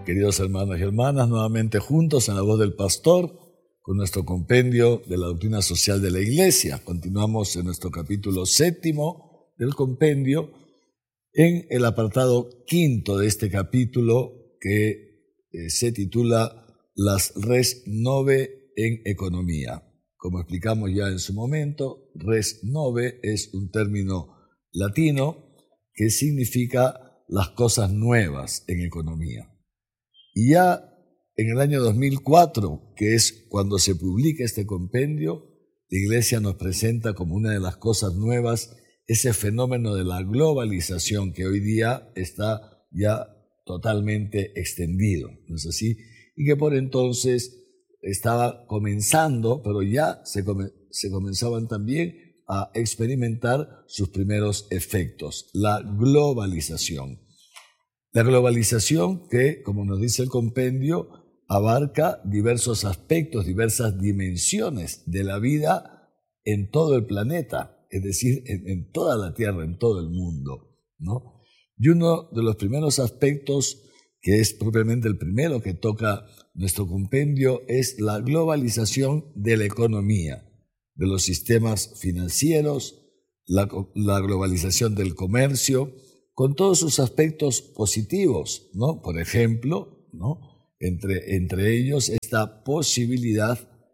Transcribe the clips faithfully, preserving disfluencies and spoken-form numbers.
queridos hermanos y hermanas, nuevamente juntos en la voz del pastor con nuestro compendio de la doctrina social de la Iglesia. Continuamos en nuestro capítulo séptimo del compendio en el apartado quinto de este capítulo que eh, se titula Las res nove en economía. Como explicamos ya en su momento, res nove es un término latino que significa las cosas nuevas en economía. Y ya en el año dos mil cuatro, que es cuando se publica este compendio, la Iglesia nos presenta como una de las cosas nuevas ese fenómeno de la globalización que hoy día está ya totalmente extendido, ¿no es así? Y que por entonces estaba comenzando, pero ya se, come, se comenzaban también a experimentar sus primeros efectos, la globalización. La globalización que, como nos dice el compendio, abarca diversos aspectos, diversas dimensiones de la vida en todo el planeta, es decir, en, en toda la Tierra, en todo el mundo, ¿no? Y uno de los primeros aspectos, que es propiamente el primero que toca nuestro compendio, es la globalización de la economía, de los sistemas financieros, la, la globalización del comercio, con todos sus aspectos positivos, ¿no? Por ejemplo, ¿no? Entre, entre ellos esta posibilidad,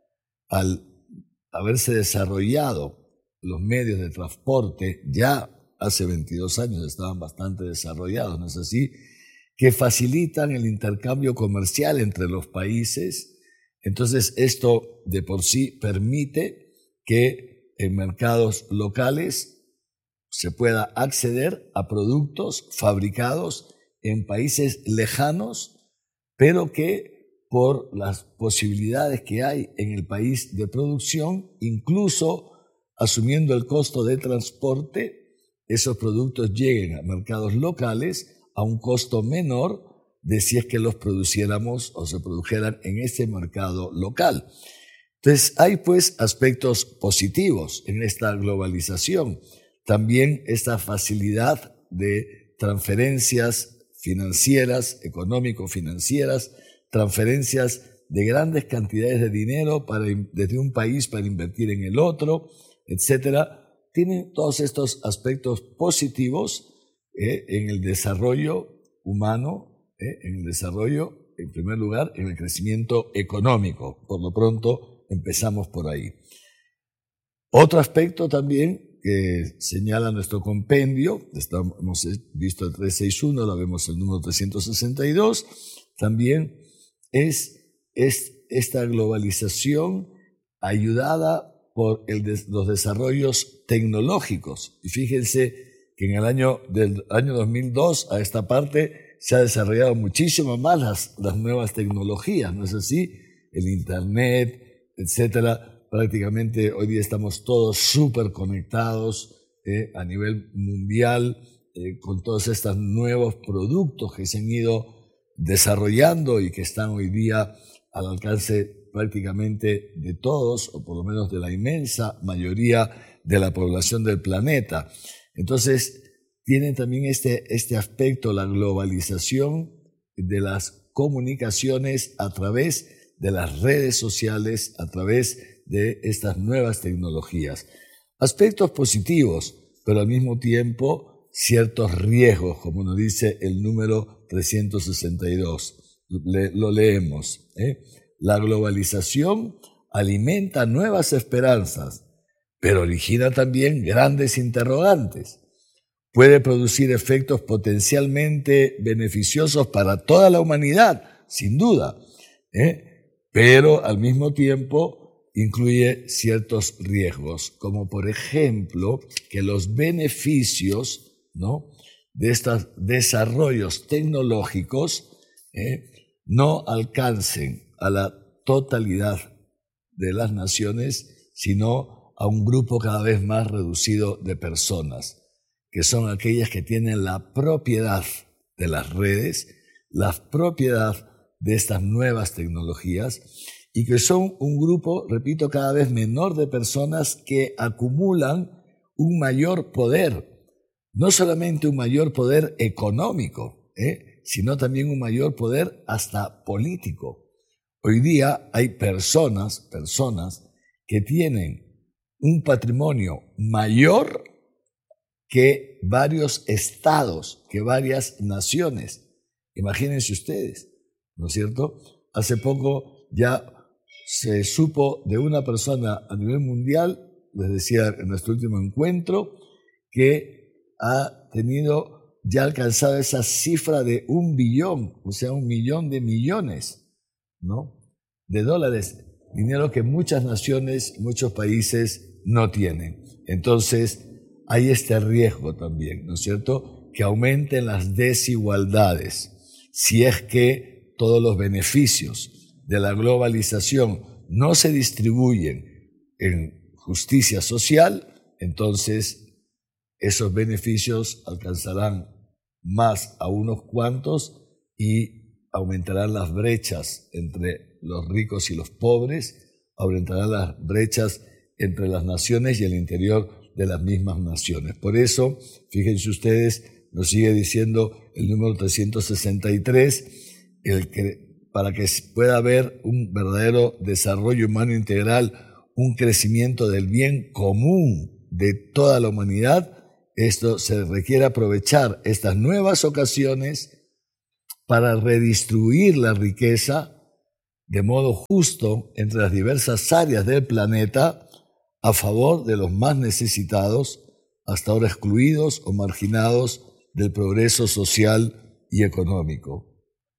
al haberse desarrollado los medios de transporte, ya hace veintidós años estaban bastante desarrollados, ¿no es así?, que facilitan el intercambio comercial entre los países. Entonces esto de por sí permite que en mercados locales se pueda acceder a productos fabricados en países lejanos, pero que por las posibilidades que hay en el país de producción, incluso asumiendo el costo de transporte, esos productos lleguen a mercados locales a un costo menor de si es que los produciéramos o se produjeran en ese mercado local. Entonces, hay pues aspectos positivos en esta globalización. También esta facilidad de transferencias financieras, económico-financieras, transferencias de grandes cantidades de dinero para, desde un país para invertir en el otro, etcétera. Tienen todos estos aspectos positivos eh, en el desarrollo humano, eh, en el desarrollo, en primer lugar, en el crecimiento económico. Por lo pronto, empezamos por ahí. Otro aspecto también que señala nuestro compendio, estamos, hemos visto el trescientos sesenta y uno, la vemos el número trescientos sesenta y dos, también es, es esta globalización ayudada por el de, los desarrollos tecnológicos. Y fíjense que en el año del año dos mil dos a esta parte se ha desarrollado muchísimo más las, las nuevas tecnologías, ¿no es así? El Internet, etcétera. Prácticamente hoy día estamos todos súper conectados eh, a nivel mundial eh, con todos estos nuevos productos que se han ido desarrollando y que están hoy día al alcance prácticamente de todos, o por lo menos de la inmensa mayoría de la población del planeta. Entonces, tiene también este, este aspecto, la globalización de las comunicaciones a través de las redes sociales, a través de estas nuevas tecnologías. Aspectos positivos, pero al mismo tiempo ciertos riesgos, como nos dice el número trescientos sesenta y dos. Le, lo leemos, ¿eh? La globalización alimenta nuevas esperanzas, pero origina también grandes interrogantes. Puede producir efectos potencialmente beneficiosos para toda la humanidad, sin duda, ¿eh? Pero al mismo tiempo incluye ciertos riesgos, como por ejemplo que los beneficios, ¿no?, de estos desarrollos tecnológicos ¿eh? no alcancen a la totalidad de las naciones, sino a un grupo cada vez más reducido de personas, que son aquellas que tienen la propiedad de las redes, la propiedad de estas nuevas tecnologías, y que son un grupo, repito, cada vez menor de personas que acumulan un mayor poder, no solamente un mayor poder económico, ¿eh? sino también un mayor poder hasta político. Hoy día hay personas, personas que tienen un patrimonio mayor que varios estados, que varias naciones. Imagínense ustedes, ¿no es cierto? Hace poco ya se supo de una persona a nivel mundial, les decía en nuestro último encuentro, que ha tenido ya alcanzado esa cifra de un billón, o sea, un millón de millones, ¿no?, de dólares, dinero que muchas naciones, muchos países no tienen. Entonces, hay este riesgo también, ¿no es cierto?, que aumenten las desigualdades, si es que todos los beneficios de la globalización no se distribuyen en justicia social, entonces esos beneficios alcanzarán más a unos cuantos y aumentarán las brechas entre los ricos y los pobres, aumentarán las brechas entre las naciones y el interior de las mismas naciones. Por eso, fíjense ustedes, nos sigue diciendo el número trescientos sesenta y tres, el que para que pueda haber un verdadero desarrollo humano integral, un crecimiento del bien común de toda la humanidad, esto se requiere aprovechar estas nuevas ocasiones para redistribuir la riqueza de modo justo entre las diversas áreas del planeta a favor de los más necesitados, hasta ahora excluidos o marginados del progreso social y económico.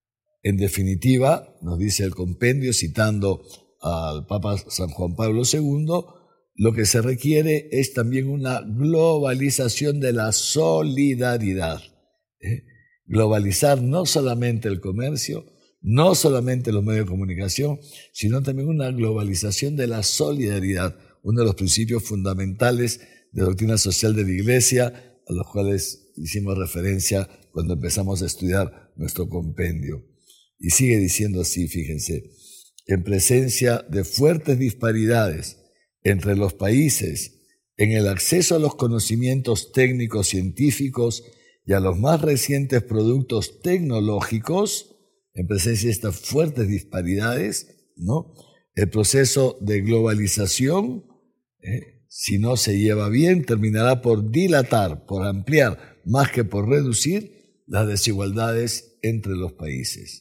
En definitiva, nos dice el compendio, citando al Papa San Juan Pablo segundo, lo que se requiere es también una globalización de la solidaridad. ¿eh? Globalizar no solamente el comercio, no solamente los medios de comunicación, sino también una globalización de la solidaridad, uno de los principios fundamentales de la doctrina social de la Iglesia, a los cuales hicimos referencia cuando empezamos a estudiar nuestro compendio. Y sigue diciendo así, fíjense, en presencia de fuertes disparidades entre los países en el acceso a los conocimientos técnicos científicos y a los más recientes productos tecnológicos, en presencia de estas fuertes disparidades, ¿no?, el proceso de globalización, eh, si no se lleva bien, terminará por dilatar, por ampliar, más que por reducir las desigualdades entre los países.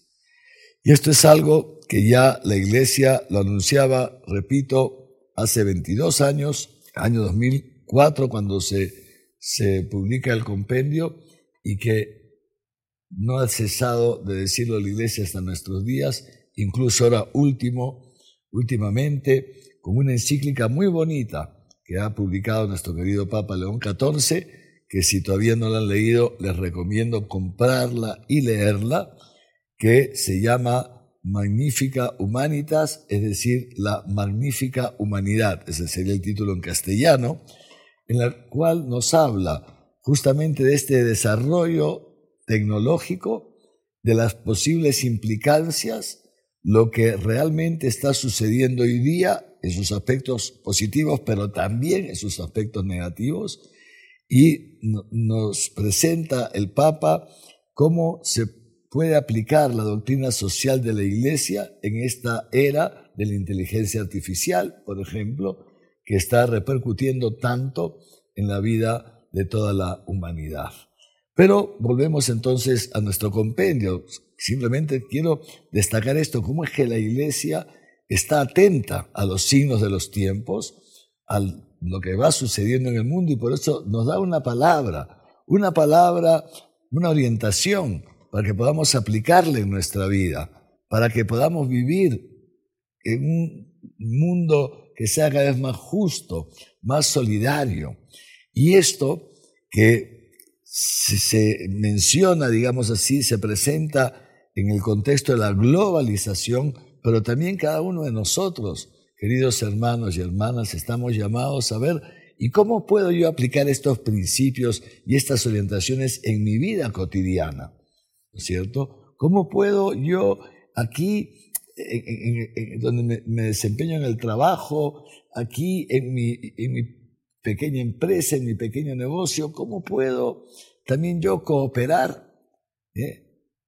Y esto es algo que ya la Iglesia lo anunciaba, repito, hace veintidós años, año dos mil cuatro, cuando se, se publica el compendio, y que no ha cesado de decirlo la Iglesia hasta nuestros días, incluso ahora último, últimamente, con una encíclica muy bonita que ha publicado nuestro querido Papa León catorce, que si todavía no la han leído, les recomiendo comprarla y leerla, que se llama Magnifica Humanitas, es decir, la magnífica humanidad, ese sería el título en castellano, en la cual nos habla justamente de este desarrollo tecnológico, de las posibles implicancias, lo que realmente está sucediendo hoy día en sus aspectos positivos, pero también en sus aspectos negativos, y nos presenta el Papa cómo se puede aplicar la doctrina social de la Iglesia en esta era de la inteligencia artificial, por ejemplo, que está repercutiendo tanto en la vida de toda la humanidad. Pero volvemos entonces a nuestro compendio. Simplemente quiero destacar esto, cómo es que la Iglesia está atenta a los signos de los tiempos, a lo que va sucediendo en el mundo, y por eso nos da una palabra, una palabra, una orientación, para que podamos aplicarla en nuestra vida, para que podamos vivir en un mundo que sea cada vez más justo, más solidario. Y esto que se, se menciona, digamos así, se presenta en el contexto de la globalización, pero también cada uno de nosotros, queridos hermanos y hermanas, estamos llamados a ver, ¿y cómo puedo yo aplicar estos principios y estas orientaciones en mi vida cotidiana? ¿No es cierto? ¿Cómo puedo yo aquí, en, en, en, donde me, me desempeño en el trabajo, aquí en mi, en mi pequeña empresa, en mi pequeño negocio, cómo puedo también yo cooperar, ¿eh?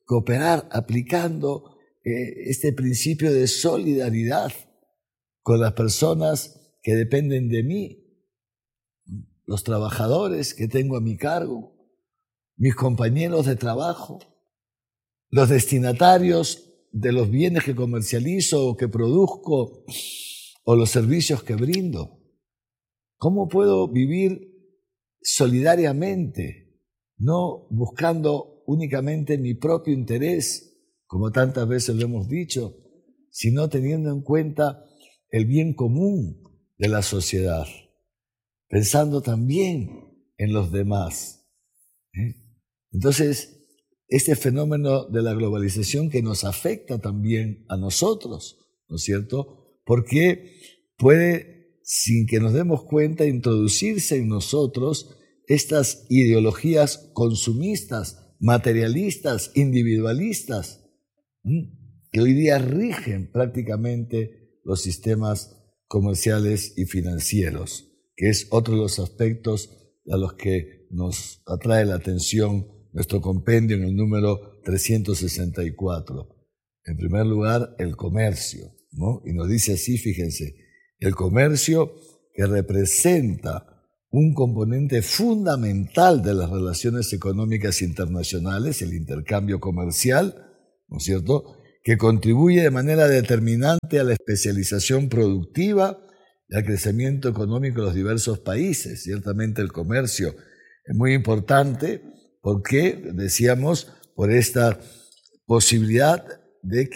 cooperar aplicando eh, este principio de solidaridad con las personas que dependen de mí, los trabajadores que tengo a mi cargo, mis compañeros de trabajo, los destinatarios de los bienes que comercializo o que produzco o los servicios que brindo. ¿Cómo puedo vivir solidariamente, no buscando únicamente mi propio interés, como tantas veces lo hemos dicho, sino teniendo en cuenta el bien común de la sociedad, pensando también en los demás? ¿Eh? Entonces, este fenómeno de la globalización que nos afecta también a nosotros, ¿no es cierto? Porque puede, sin que nos demos cuenta, introducirse en nosotros estas ideologías consumistas, materialistas, individualistas, ¿sí?, que hoy día rigen prácticamente los sistemas comerciales y financieros, que es otro de los aspectos a los que nos atrae la atención nuestro compendio en el número trescientos sesenta y cuatro. En primer lugar, el comercio, ¿no? Y nos dice así, fíjense, el comercio que representa un componente fundamental de las relaciones económicas internacionales, el intercambio comercial, ¿no es cierto?, que contribuye de manera determinante a la especialización productiva y al crecimiento económico de los diversos países. Ciertamente el comercio es muy importante porque, decíamos, por esta posibilidad de